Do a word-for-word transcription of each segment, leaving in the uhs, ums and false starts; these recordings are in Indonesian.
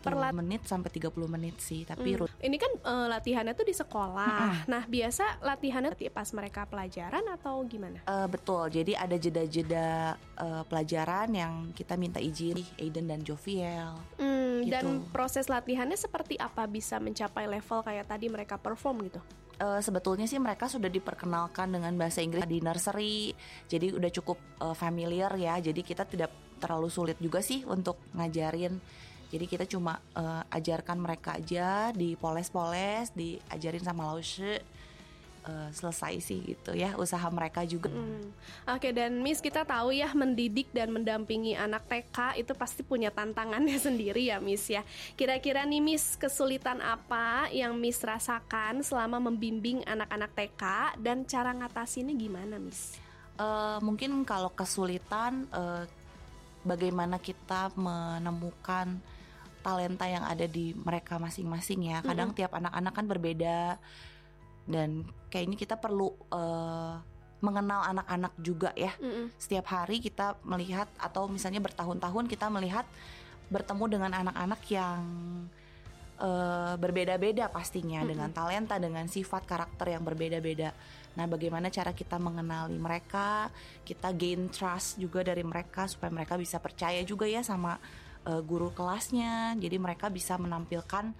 puluh Perlat- menit sampai tiga puluh menit sih, tapi Hmm. Ini kan uh, latihannya tuh di sekolah. Nah, biasa latihannya pas mereka pelajaran atau gimana? Uh, betul, jadi ada jeda-jeda uh, pelajaran yang kita minta izin Aiden dan Joviel. Hmm, gitu. Dan proses latihannya seperti apa bisa mencapai level kayak tadi mereka perform gitu? Uh, sebetulnya sih mereka sudah diperkenalkan dengan bahasa Inggris di nursery, jadi udah cukup uh, familiar ya. Jadi kita tidak terlalu sulit juga sih untuk ngajarin. Jadi kita cuma uh, ajarkan mereka aja, dipoles-poles, diajarin sama Laushe, uh, selesai sih gitu ya usaha mereka juga. Hmm. Oke, dan Miss, kita tahu ya mendidik dan mendampingi anak T K itu pasti punya tantangannya sendiri ya Miss ya. Kira-kira nih Miss, kesulitan apa yang Miss rasakan selama membimbing anak-anak T K dan cara ngatasinnya gimana Miss? Uh, mungkin kalau kesulitan uh, bagaimana kita menemukan talenta yang ada di mereka masing-masing ya. Kadang mm-hmm. tiap anak-anak kan berbeda, dan kayaknya kita perlu uh, mengenal anak-anak juga ya. Mm-hmm. Setiap hari kita melihat, atau misalnya bertahun-tahun kita melihat bertemu dengan anak-anak yang uh, berbeda-beda pastinya, mm-hmm. dengan talenta, dengan sifat karakter yang berbeda-beda. Nah, bagaimana cara kita mengenali mereka, kita gain trust juga dari mereka supaya mereka bisa percaya juga ya sama uh, guru kelasnya. Jadi mereka bisa menampilkan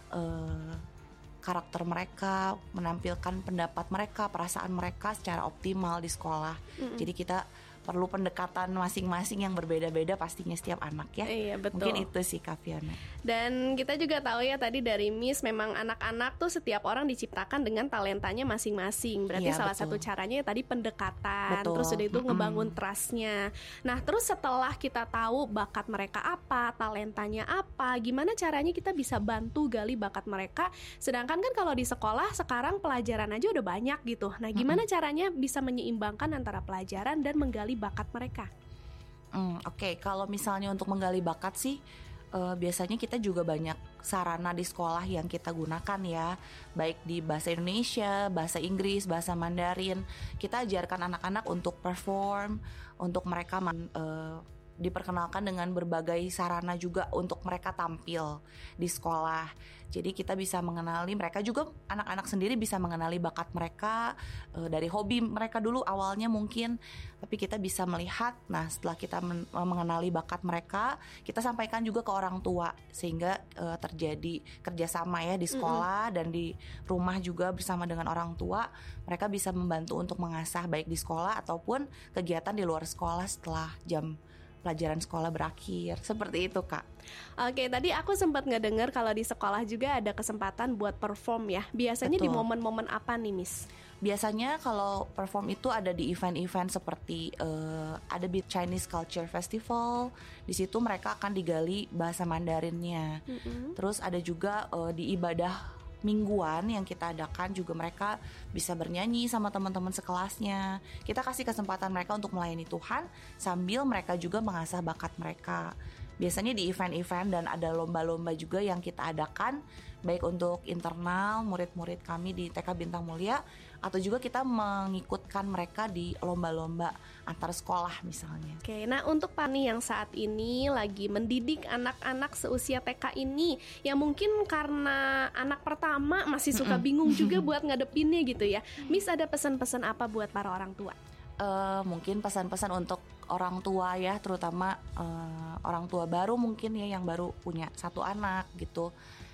uh, karakter mereka, menampilkan pendapat mereka, perasaan mereka secara optimal di sekolah. Mm-hmm. Jadi kita perlu pendekatan masing-masing yang berbeda-beda pastinya setiap anak ya. Iya, betul. Mungkin itu sih Kak Fiona. Dan kita juga tahu ya tadi dari Miss, memang anak-anak tuh setiap orang diciptakan dengan talentanya masing-masing. Berarti iya, salah betul. Satu caranya ya tadi pendekatan. Betul. Terus udah itu mm-hmm. ngebangun trustnya. Nah, terus setelah kita tahu bakat mereka apa, talentanya apa, gimana caranya kita bisa bantu gali bakat mereka. Sedangkan kan kalau di sekolah sekarang pelajaran aja udah banyak gitu. Nah, gimana mm-hmm. caranya bisa menyeimbangkan antara pelajaran dan menggali bakat mereka? Hmm, Oke, okay. Kalau misalnya untuk menggali bakat sih, uh, biasanya kita juga banyak sarana di sekolah yang kita gunakan ya, baik di bahasa Indonesia, bahasa Inggris, bahasa Mandarin. Kita ajarkan anak-anak untuk perform, untuk mereka man, uh, diperkenalkan dengan berbagai sarana juga untuk mereka tampil di sekolah. Jadi kita bisa mengenali mereka juga, anak-anak sendiri bisa mengenali bakat mereka e, dari hobi mereka dulu awalnya mungkin, tapi kita bisa melihat. Nah, setelah kita men- mengenali bakat mereka, kita sampaikan juga ke orang tua sehingga e, terjadi kerjasama ya di sekolah mm-hmm. dan di rumah juga bersama dengan orang tua. Mereka bisa membantu untuk mengasah baik di sekolah ataupun kegiatan di luar sekolah setelah jam pelajaran sekolah berakhir. Seperti itu Kak. Oke, tadi aku sempat ngedengar kalau di sekolah juga ada kesempatan buat perform ya. Biasanya Betul. Di momen-momen apa nih Miss? Biasanya kalau perform itu ada di event-event seperti uh, ada Big Chinese Culture Festival. Di situ mereka akan digali bahasa Mandarinnya. Mm-hmm. Terus ada juga uh, di ibadah mingguan yang kita adakan juga mereka bisa bernyanyi sama teman-teman sekelasnya. Kita kasih kesempatan mereka untuk melayani Tuhan sambil mereka juga mengasah bakat mereka. Biasanya di event-event dan ada lomba-lomba juga yang kita adakan, baik untuk internal murid-murid kami di T K Bintang Mulia, atau juga kita mengikutkan mereka di lomba-lomba antar sekolah misalnya. Oke, nah untuk Pani yang saat ini lagi mendidik anak-anak seusia T K ini, yang mungkin karena anak pertama masih suka bingung juga buat ngadepinnya gitu ya, Miss ada pesan-pesan apa buat para orang tua? Uh, mungkin pesan-pesan untuk orang tua ya, terutama uh, orang tua baru mungkin ya yang baru punya satu anak gitu.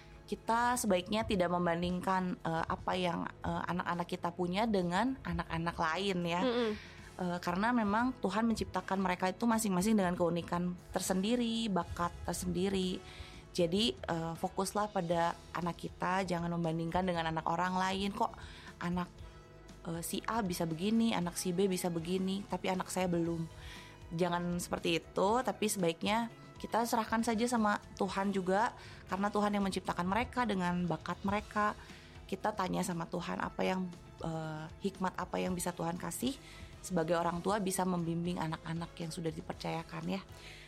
Kita sebaiknya tidak membandingkan uh, apa yang uh, anak-anak kita punya dengan anak-anak lain ya. Mm-hmm. Uh, karena memang Tuhan menciptakan mereka itu masing-masing dengan keunikan tersendiri, bakat tersendiri. Jadi uh, fokuslah pada anak kita, jangan membandingkan dengan anak orang lain. Kok anak uh, si A bisa begini, anak si B bisa begini, tapi anak saya belum. Jangan seperti itu, tapi sebaiknya kita serahkan saja sama Tuhan juga, karena Tuhan yang menciptakan mereka dengan bakat mereka. Kita tanya sama Tuhan apa yang uh, hikmat apa yang bisa Tuhan kasih. Sebagai orang tua bisa membimbing anak-anak yang sudah dipercayakan ya.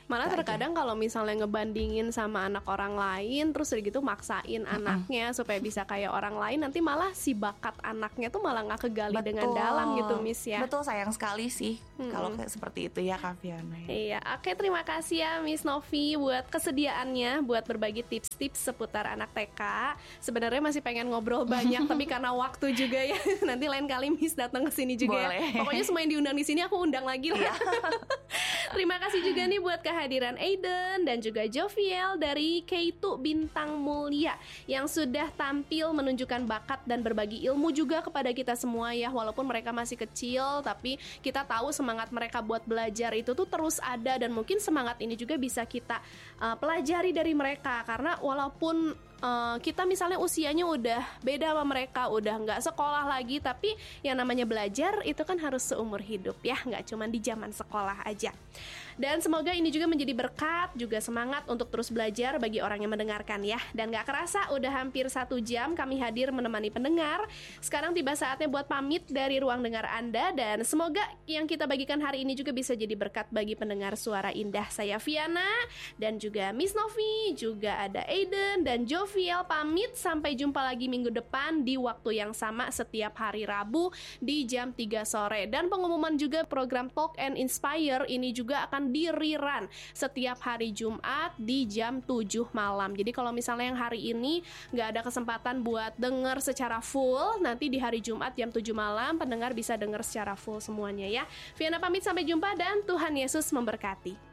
Malah terkadang kalau misalnya ngebandingin sama anak orang lain, terus udah gitu maksain mm-mm. anaknya supaya bisa kayak orang lain, nanti malah si bakat anaknya tuh malah nggak kegali Betul. dengan dalam gitu, Miss ya. Betul, sayang sekali sih mm-mm. kalau kayak seperti itu ya, Kak Fiana. Ya. Iya, oke, terima kasih ya Miss Novi buat kesediaannya buat berbagi tips-tips seputar anak T K. Sebenarnya masih pengen ngobrol banyak tapi karena waktu juga ya. Nanti lain kali Miss datang ke sini juga. Boleh. Ya. Pokoknya semua yang diundang di sini aku undang lagi lah. Terima kasih juga nih buat kehadiran Aiden dan juga Joviel dari K dua Bintang Mulia yang sudah tampil menunjukkan bakat dan berbagi ilmu juga kepada kita semua ya. Walaupun mereka masih kecil, tapi kita tahu semangat mereka buat belajar itu tuh terus ada, dan mungkin semangat ini juga bisa kita uh, pelajari dari mereka. Karena walaupun Uh, kita misalnya usianya udah beda sama mereka, udah nggak sekolah lagi, tapi yang namanya belajar itu kan harus seumur hidup ya, nggak cuma di zaman sekolah aja. Dan semoga ini juga menjadi berkat, juga semangat untuk terus belajar bagi orang yang mendengarkan ya. Dan gak kerasa udah hampir satu jam kami hadir menemani pendengar. Sekarang tiba saatnya buat pamit dari ruang dengar Anda, dan semoga yang kita bagikan hari ini juga bisa jadi berkat bagi pendengar Suara Indah. Saya Viana dan juga Miss Novi, juga ada Aiden dan Joviel pamit. Sampai jumpa lagi minggu depan di waktu yang sama setiap hari Rabu di jam tiga sore. Dan pengumuman juga program Talk and Inspire ini juga akan di rerun setiap hari Jumat di jam tujuh malam. Jadi kalau misalnya yang hari ini nggak ada kesempatan buat denger secara full, nanti di hari Jumat jam tujuh malam pendengar bisa denger secara full semuanya ya. Viana pamit, sampai jumpa dan Tuhan Yesus memberkati.